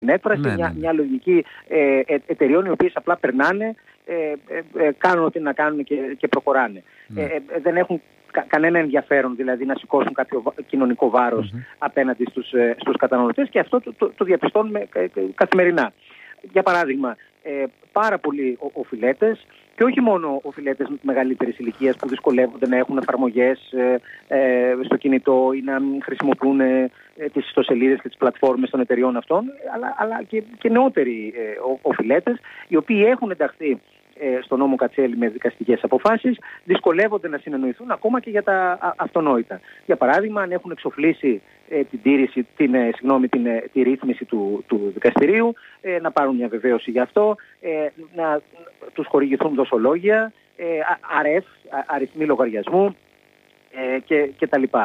έκφραση, μια λογική εταιρεών οι οποίες απλά περνάνε, κάνουν ό,τι να κάνουν και προχωράνε. Δεν έχουν κανένα ενδιαφέρον δηλαδή να σηκώσουν κάποιο κοινωνικό βάρος απέναντι στους καταναλωτές, και αυτό το διαπιστώνουμε καθημερινά. Για παράδειγμα, πάρα πολλοί οφειλέτες, και όχι μόνο οφειλέτες μεγαλύτερης ηλικίας που δυσκολεύονται να έχουν εφαρμογές στο κινητό ή να χρησιμοποιούν τις ιστοσελίδες και τις πλατφόρμες των εταιριών αυτών, αλλά και νεότεροι οφειλέτες, οι οποίοι έχουν ενταχθεί στο νόμο Κατσέλη με δικαστικές αποφάσεις, δυσκολεύονται να συνεννοηθούν ακόμα και για τα αυτονόητα. Για παράδειγμα, αν έχουν εξοφλήσει τη ρύθμιση του δικαστηρίου, να πάρουν μια βεβαίωση γι' αυτό, να τους χορηγηθούν δοσολόγια, αριθμοί λογαριασμού και τα λοιπά.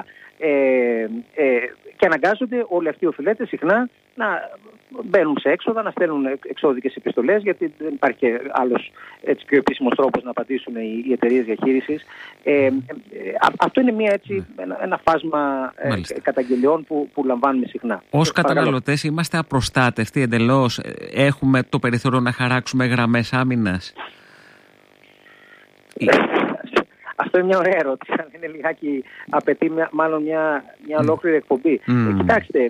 Και αναγκάζονται όλοι αυτοί οι οφειλέτες συχνά να μπαίνουν σε έξοδα, να στέλνουν εξώδικες επιστολές, γιατί δεν υπάρχει και άλλος πιο επίσημος τρόπος να απαντήσουν οι εταιρείες διαχείρισης. Αυτό είναι ένα φάσμα καταγγελιών που λαμβάνουμε συχνά. Ως καταναλωτές είμαστε απροστάτευτοι εντελώς? Έχουμε το περιθώριο να χαράξουμε γραμμές άμυνας? Αυτό είναι μια ωραία ερώτηση. Αν είναι λιγάκι, απαιτεί μάλλον μια ολόκληρη εκπομπή. Κοιτάξτε,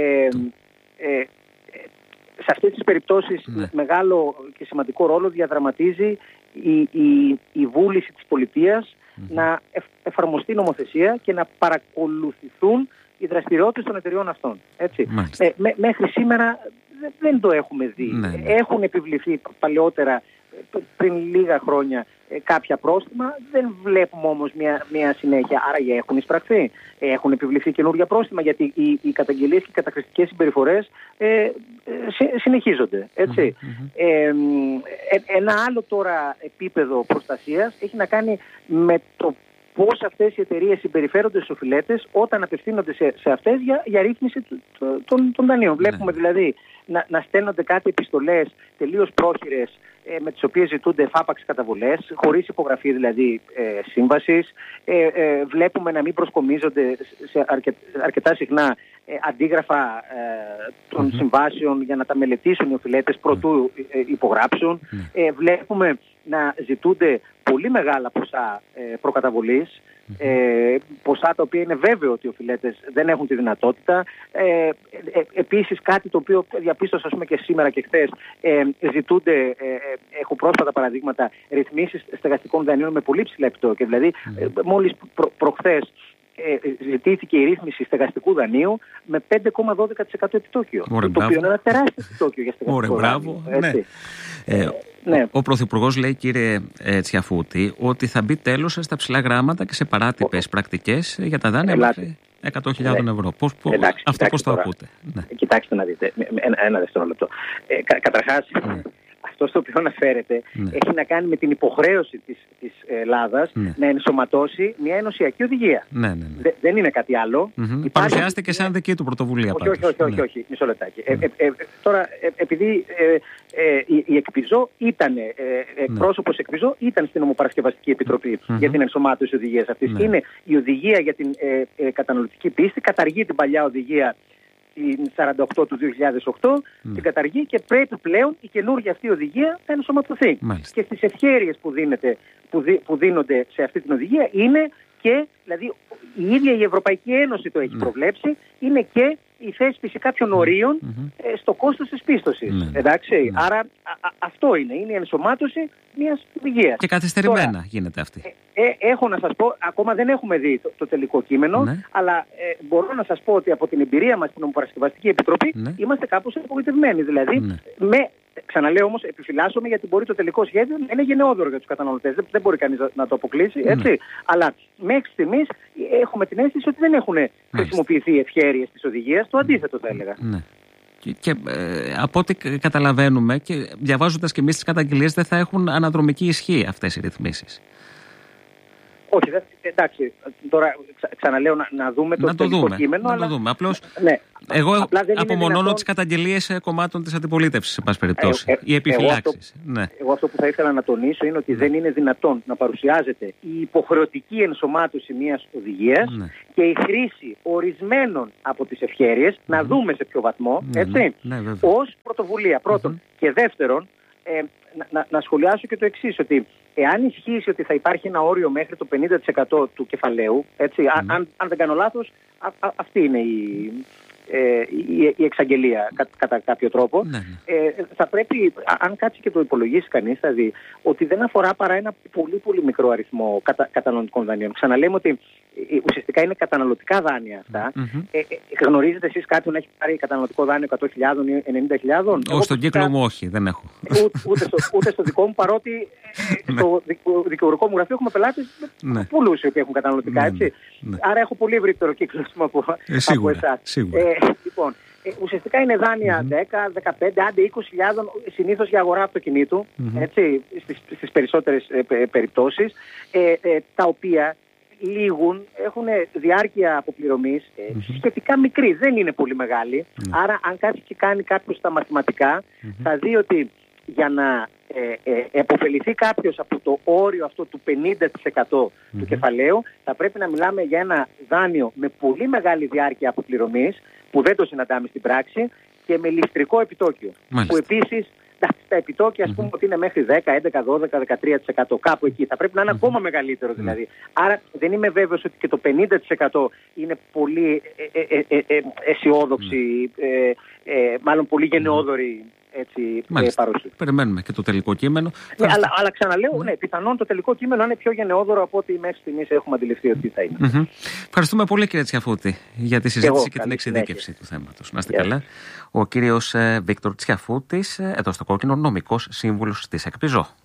σε αυτές τις περιπτώσεις μεγάλο και σημαντικό ρόλο διαδραματίζει η βούληση της πολιτείας να εφαρμοστεί νομοθεσία και να παρακολουθηθούν οι δραστηριότητες των εταιριών αυτών. Έτσι. Μέχρι σήμερα δεν το έχουμε δει. Έχουν επιβληθεί παλαιότερα, πριν λίγα χρόνια, κάποια πρόστιμα, δεν βλέπουμε όμως μια συνέχεια. Άρα έχουν εισπραχθεί, έχουν επιβληθεί καινούργια πρόστιμα, γιατί οι καταγγελίες και οι καταχρηστικές συμπεριφορές συνεχίζονται. Έτσι. Ένα άλλο τώρα επίπεδο προστασίας έχει να κάνει με το πώς αυτές οι εταιρείες συμπεριφέρονται στους οφειλέτες όταν απευθύνονται σε αυτές για ρύθμιση των δανείων. Βλέπουμε δηλαδή να στέλνονται κάτι επιστολές τελείως πρόχειρες, με τις οποίες ζητούνται εφάπαξ καταβολές, χωρίς υπογραφή δηλαδή σύμβασης. Βλέπουμε να μην προσκομίζονται αρκετά συχνά αντίγραφα των συμβάσεων για να τα μελετήσουν οι οφειλέτες προτού υπογράψουν. Βλέπουμε να ζητούνται πολύ μεγάλα ποσά προκαταβολής, ποσά τα οποία είναι βέβαιο ότι οι οφειλέτες δεν έχουν τη δυνατότητα. Επίσης κάτι το οποίο διαπίστωσα και σήμερα και χθες, ζητούνται, έχω πρόσφατα παραδείγματα, ρυθμίσεις στεγαστικών δανείων με πολύ ψηλά επιτόκια. Δηλαδή μόλις προχθές ζητήθηκε η ρύθμιση στεγαστικού δανείου με 5,12% επιτόκιο. Το οποίο είναι ένα τεράστιο επιτόκιο για στεγαστικό δάνειο. Ο Πρωθυπουργός λέει, κύριε Τσιαφούτη, ότι θα μπει τέλος στα ψηλά γράμματα και σε παράτυπες πρακτικές για τα δάνεια μέχρι 100.000 ευρώ. Αυτό πώς το ακούτε? Κοιτάξτε να δείτε, ένα δευτερόλεπτο. Καταρχάς, αυτό στο οποίο αναφέρεται έχει να κάνει με την υποχρέωση της Ελλάδας να ενσωματώσει μια ενωσιακή οδηγία. Δεν είναι κάτι άλλο. Παρουσιάστηκε σαν δική του πρωτοβουλία. Όχι, μισό λεπτάκι. Τώρα, επειδή η ΕΚΠΙΖΟ ήταν, εκπρόσωπος ΕΚΠΙΖΟ ήταν στην Νομοπαρασκευαστική Επιτροπή για την ενσωμάτωση οδηγίας αυτής. Είναι η οδηγία για την καταναλωτική πίστη, καταργεί την παλιά οδηγία, την 48 του 2008, την καταργεί και πρέπει πλέον η καινούργια αυτή οδηγία να ενσωματωθεί. Και στις ευχέρειες που δίνονται σε αυτή την οδηγία είναι και, δηλαδή η ίδια η Ευρωπαϊκή Ένωση το έχει προβλέψει, είναι και η θέσπιση κάποιων ορίων στο κόστος της πίστοσης. Εντάξει. Άρα αυτό είναι η ενσωμάτωση μιας οδηγίας. Και καθυστερημένα γίνεται αυτή. Έχω να σας πω, ακόμα δεν έχουμε δει το τελικό κείμενο, αλλά μπορώ να σας πω ότι από την εμπειρία μας στην Νομοπαρασκευαστική Επιτροπή είμαστε κάπως απογοητευμένοι. Δηλαδή, ξαναλέω όμως, επιφυλάσσομαι, γιατί μπορεί το τελικό σχέδιο να είναι γενναιόδωρο για τους καταναλωτές. Δεν μπορεί κανείς να το αποκλείσει, έτσι. Αλλά μέχρι στιγμής έχουμε την αίσθηση ότι δεν έχουν χρησιμοποιηθεί οι ευχέρειες της οδηγίας. Το αντίθετο θα έλεγα. Και από ό,τι καταλαβαίνουμε και διαβάζοντας και εμείς τις καταγγελίες, δεν θα έχουν αναδρομική ισχύ αυτές οι ρυθμίσεις. Όχι, εντάξει, τώρα ξαναλέω να δούμε το τελικό κείμενο. Να το δούμε. Απλώς, ναι, εγώ απομονώνω τις καταγγελίες κομμάτων της αντιπολίτευσης, σε πάση περιπτώσει. Οι επιφυλάξεις. Εγώ αυτό που θα ήθελα να τονίσω είναι ότι δεν είναι δυνατόν να παρουσιάζεται η υποχρεωτική ενσωμάτωση μιας οδηγίας και η χρήση ορισμένων από τις ευχέρειες, να δούμε σε ποιο βαθμό, έτσι, ως πρωτοβουλία. Πρώτον. Και δεύτερον, να σχολιάσω και το εξής, ότι εάν ισχύσει ότι θα υπάρχει ένα όριο μέχρι το 50% του κεφαλαίου, έτσι, αν δεν κάνω λάθος, αυτή είναι η εξαγγελία κατά κάποιο τρόπο, θα πρέπει, αν κάτσει και το υπολογίσει κανείς, θα δει ότι δεν αφορά παρά ένα πολύ πολύ μικρό αριθμό καταναλωτικών δανείων. Ξαναλέμε ότι ουσιαστικά είναι καταναλωτικά δάνεια αυτά. Γνωρίζετε εσείς κάποιον να έχει πάρει καταναλωτικό δάνειο 100.000 ή 90.000? Όχι, στον κύκλο μου όχι, δεν έχω. Ούτε στο δικό μου, παρότι στο δικηγορικό μου γραφείο έχουμε πελάτες πολλούς οι οποίοι έχουν καταναλωτικά, έτσι. Άρα έχω πολύ ευρύτερο κύκλο από εσάς. Λοιπόν, ουσιαστικά είναι δάνεια 10, 15, άντε 20.000 συνήθως για αγορά αυτοκινήτου, έτσι, στις περισσότερες περιπτώσεις, τα οποία λήγουν, έχουν διάρκεια αποπληρωμής σχετικά μικρή, δεν είναι πολύ μεγάλη. Άρα αν κάτσει και κάνει κάποιος τα μαθηματικά, θα δει ότι για να επωφεληθεί κάποιος από το όριο αυτό του 50% του κεφαλαίου, θα πρέπει να μιλάμε για ένα δάνειο με πολύ μεγάλη διάρκεια αποπληρωμής, που δεν το συναντάμε στην πράξη, και με ληστρικό επιτόκιο. Που επίσης τα επιτόκια, ας πούμε, ότι είναι μέχρι 10, 11, 12, 13%, κάπου εκεί. Θα πρέπει να είναι ακόμα μεγαλύτερο δηλαδή. Άρα δεν είμαι βέβαιος ότι και το 50% είναι πολύ αισιόδοξη, μάλλον πολύ γενναιόδορη παρουσία. Περιμένουμε και το τελικό κείμενο. Αλλά ξαναλέω, πιθανόν το τελικό κείμενο είναι πιο γενναιόδωρο από ό,τι μέχρι στιγμής έχουμε αντιληφθεί ότι θα είναι. Ευχαριστούμε πολύ, κύριε Τσιαφούτη, για τη συζήτηση και την εξειδίκευση του θέματος. Να είστε καλά. Ο κύριος Βίκτορ Τσιαφούτης, εδώ στο Κόκκινο, νομικός σύμβουλος της ΕΚΠΙΖΟ.